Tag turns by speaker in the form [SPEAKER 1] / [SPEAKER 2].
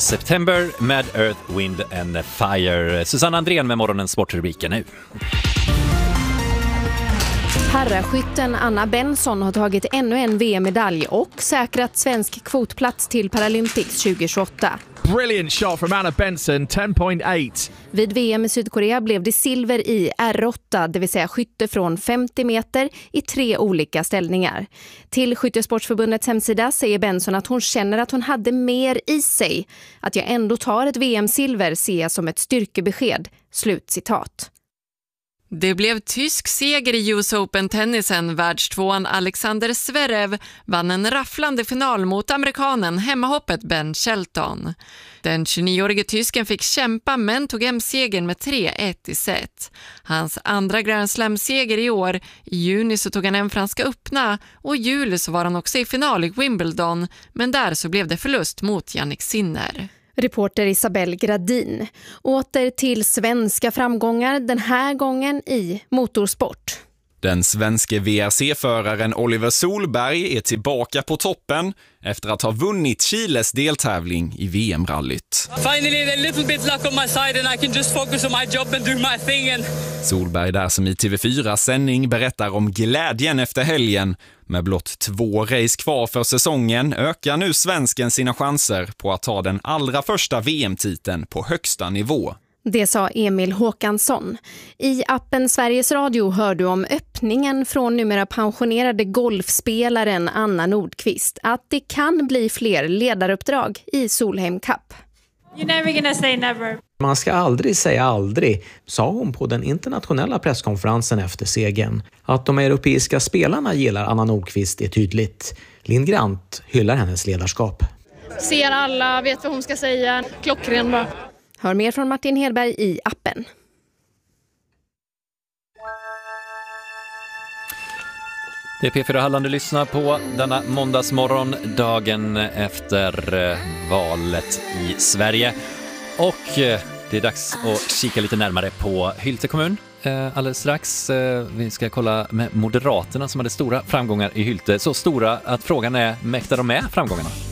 [SPEAKER 1] September med Earth, Wind and Fire. Susanne Andrén med morgonens sportrubriker nu.
[SPEAKER 2] Herraskytten Anna Benson har tagit ännu en VM-medalj och säkrat svensk kvotplats till Paralympics 2028.
[SPEAKER 3] Brilliant shot from Anna Benson, 10.8.
[SPEAKER 2] Vid VM i Sydkorea blev det silver i R8, det vill säga skytte från 50 meter i 3 olika ställningar. Till Skyttesportsförbundets hemsida säger Benson att hon känner att hon hade mer i sig. Att jag ändå tar ett VM-silver ser jag som ett styrkebesked. Slutcitat.
[SPEAKER 4] Det blev tysk seger i US Open-tennisen. Världstvåan Alexander Zverev vann en rafflande final mot amerikanen hemmahoppet Ben Shelton. Den 29-årige tysken fick kämpa men tog hem segern med 3-1 i set. Hans andra Grand Slam-seger i år. I juni så tog han en franska öppna och i juli så var han också i final i Wimbledon. Men där så blev det förlust mot Jannik Sinner.
[SPEAKER 2] Reporter Isabelle Gradin. Åter till svenska framgångar, den här gången i motorsport.
[SPEAKER 5] Den svenske VRC-föraren Oliver Solberg är tillbaka på toppen efter att ha vunnit Chiles deltävling i VM-rallyt.
[SPEAKER 6] Finally a little bit luck on my side and I can just focus on my job and do my thing.
[SPEAKER 5] Solberg där som i TV4-sändning berättar om glädjen efter helgen. Med blott 2 race kvar för säsongen ökar nu svensken sina chanser på att ta den allra första VM-titeln på högsta nivå.
[SPEAKER 2] Det sa Emil Håkansson. I appen Sveriges Radio hör du om öppningen från numera pensionerade golfspelaren Anna Nordqvist. Att det kan bli fler ledaruppdrag i Solheim Cup.
[SPEAKER 7] You're never gonna say never.
[SPEAKER 8] Man ska aldrig säga aldrig, sa hon på den internationella presskonferensen efter segern. Att de europeiska spelarna gillar Anna Nordqvist är tydligt. Linn Grant hyllar hennes ledarskap.
[SPEAKER 7] Ser alla, vet vad hon ska säga. Klockren bara.
[SPEAKER 2] Hör mer från Martin Hedberg i appen.
[SPEAKER 1] Det är P4 Halland du lyssnar på denna måndagsmorgon, dagen efter valet i Sverige. Och det är dags att kika lite närmare på Hylte kommun alldeles strax. Vi ska kolla med Moderaterna som hade stora framgångar i Hylte. Så stora att frågan är, mäktar de med framgångarna?